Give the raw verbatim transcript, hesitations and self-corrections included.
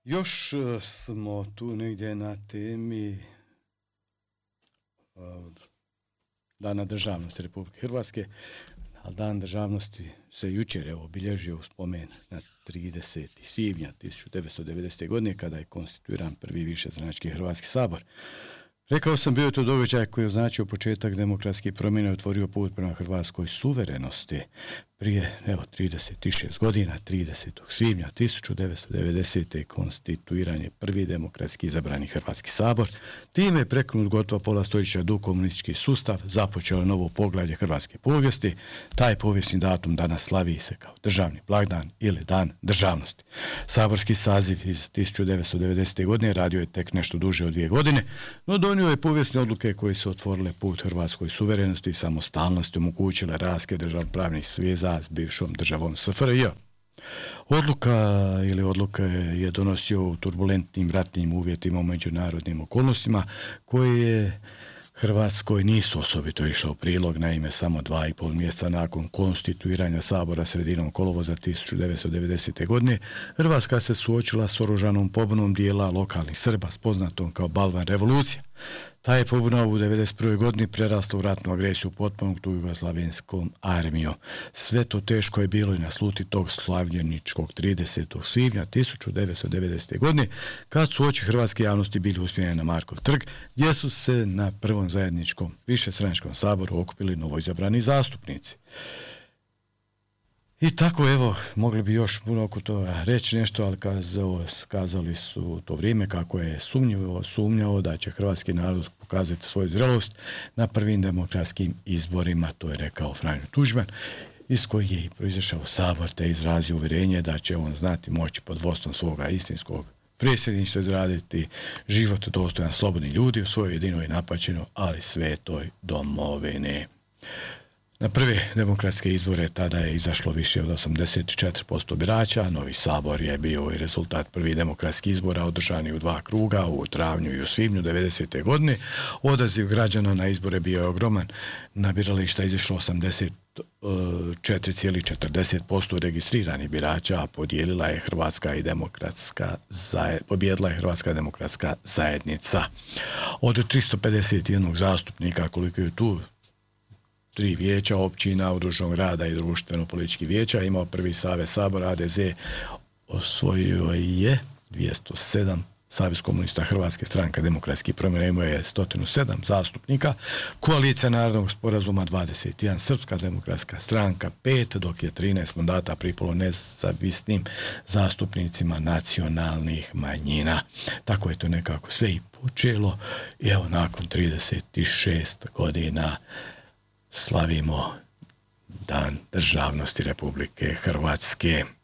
Još uh, smo tu negdje na temi uh, Dana državnosti Republike Hrvatske, ali Dan državnosti se jučer evo obilježio u spomen na tridesetog svibnja tisuću devetsto devedesete. godine kada je konstituiran prvi višestranački Hrvatski sabor. Rekao sam, bio je to događaj koji je označio početak demokratskih promjena i otvorio put prema hrvatskoj suverenosti. Prije, evo, trideset šest godina, tridesetog svibnja tisuću devetsto devedesete. konstituiran je prvi demokratski izabrani Hrvatski sabor. Time je prekinut gotovo pola stoljeća dug komunistički sustav, započelo novo poglavlje hrvatske povijesti. Taj povijesni datum danas slavi se kao državni blagdan ili Dan državnosti. Saborski saziv iz tisuću devetsto devedesete. godine radio je tek nešto duže od dvije godine, no donio je povijesne odluke koje su otvorile put hrvatskoj suverenosti i samostalnosti, omogućile raskid državnopravnih sveza s bivšom državom S F R J. Odluka ili odluka je donosio u turbulentnim ratnim uvjetima u međunarodnim okolnostima koje Hrvatskoj nisu osobito išle u prilog. Naime, samo dva i pol mjeseca nakon konstituiranja sabora sredinom kolovoza tisuću devetsto devedesete. godine Hrvatska se suočila s oružanom pobunom dijela lokalnih Srba s poznatom kao Balvan revolucija. Ta je pobuna u devedeset prvoj. godini prerasla u ratnu agresiju potpomognutu jugoslavenskom armijom. Sve to teško je bilo i na sluti tog slavljeničkog tridesetog svibnja tisuću devetsto devedesete. godine kad su oči hrvatske javnosti bili usmjereni na Markov trg, gdje su se na prvom zajedničkom višestranačkom saboru okupili novoizabrani zastupnici. I tako, evo, mogli bi još puno oko toga reći nešto, ali kazao, kazali su to vrijeme kako je sumnjivo, sumnjao da će hrvatski narod pokazati svoju zrelost na prvim demokratskim izborima, to je rekao Franjo Tuđman, iz kojih je i proizašao sabor, te izrazio uvjerenje da će on znati moći pod vodstvom svoga istinskog predsjedništva izraditi život dostojan slobodnih ljudi u svojoj jedinoj napačeno, ali svetoj domovini. Na prve demokratske izbore tada je izašlo više od osamdeset četiri posto birača. Novi sabor je bio i rezultat prvih demokratskih izbora održani u dva kruga, u travnju i u svibnju devedesete. godine. Odaziv građana na izbore bio je ogroman. Na birališta izašlo osamdeset četiri zarez četrdeset posto registriranih birača, a podijelila je Hrvatska i demokratska zajed... pobjedila je Hrvatska demokratska zajednica. Od tristo pedeset jedan zastupnika, koliko je tu tri vijeća općina, udruženog rada i društveno-političkih vijeća, imao prvi savez sabora, A D Z osvojio je dvjesto sedam, Savez komunista Hrvatske, Stranka demokratskih promjena imao je sto sedam zastupnika, Koalicija narodnog sporazuma dvadeset jedan, Srpska demokratska stranka pet, dok je trinaest mandata pripalo nezavisnim zastupnicima nacionalnih manjina. Tako je to nekako sve i počelo i evo nakon trideset šest godina slavimo Dan državnosti Republike Hrvatske.